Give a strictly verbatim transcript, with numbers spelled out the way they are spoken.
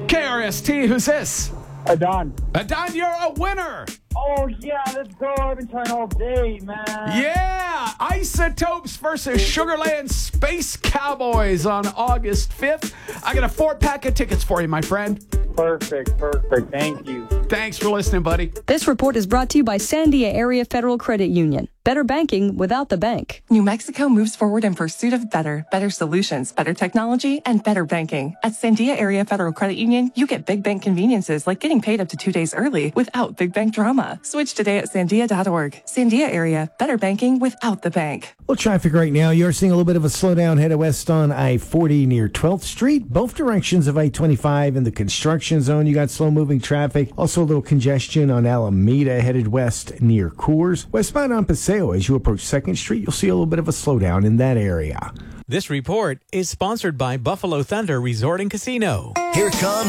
K R S T, who's this? Adon. Adon, you're a winner. Oh, yeah, let's go. I've been trying all day, man. Yeah, Isotopes versus Sugarland Space Cowboys on August fifth. I got a four-pack of tickets for you, my friend. Perfect, perfect. Thank you. Thanks for listening, buddy. This report is brought to you by Sandia Area Federal Credit Union. Better banking without the bank. New Mexico moves forward in pursuit of better, better solutions, better technology, and better banking. At Sandia Area Federal Credit Union, you get big bank conveniences like getting paid up to two days early without big bank drama. Switch today at sandia dot org. Sandia Area, better banking without the bank. Well, traffic right now, you're seeing a little bit of a slowdown headed west on I forty near twelfth Street. Both directions of I twenty-five in the construction zone, you got slow-moving traffic. Also a little congestion on Alameda headed west near Coors. Westbound on Paseo, as you approach second Street, you'll see a little bit of a slowdown in that area. This report is sponsored by Buffalo Thunder Resort and Casino. Here comes